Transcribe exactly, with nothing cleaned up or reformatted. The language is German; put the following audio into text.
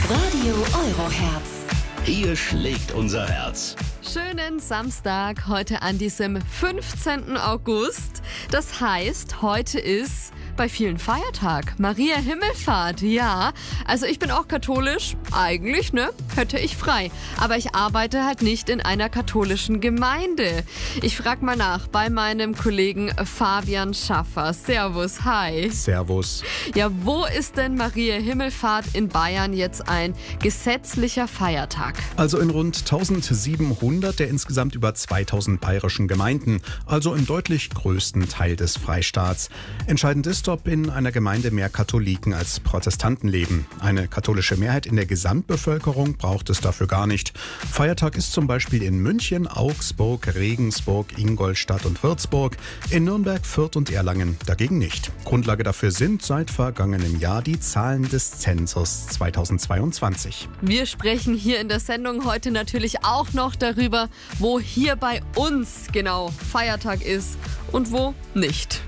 Radio Euroherz. Hier schlägt unser Herz. Schönen Samstag heute an diesem fünfzehnten August. Das heißt, heute ist bei vielen Feiertag. Maria Himmelfahrt, ja. Also ich bin auch katholisch. Eigentlich, ne? Hätte ich frei. Aber ich arbeite halt nicht in einer katholischen Gemeinde. Ich frag mal nach bei meinem Kollegen Fabian Schaffer. Servus, hi. Servus. Ja, wo ist denn Maria Himmelfahrt in Bayern jetzt ein gesetzlicher Feiertag? Also in rund eintausendsiebenhundert der insgesamt über zweitausend bayerischen Gemeinden, also im deutlich größten Teil des Freistaats. Entscheidend ist, ob in einer Gemeinde mehr Katholiken als Protestanten leben. Eine katholische Mehrheit in der Gesamtbevölkerung braucht es dafür gar nicht. Feiertag ist zum Beispiel in München, Augsburg, Regensburg, Ingolstadt und Würzburg, in Nürnberg, Fürth und Erlangen dagegen nicht. Grundlage dafür sind seit vergangenem Jahr die Zahlen des Zensus zweitausendzweiundzwanzig. Wir sprechen hier in der Sendung heute natürlich auch noch darüber, wo hier bei uns genau Feiertag ist und wo nicht.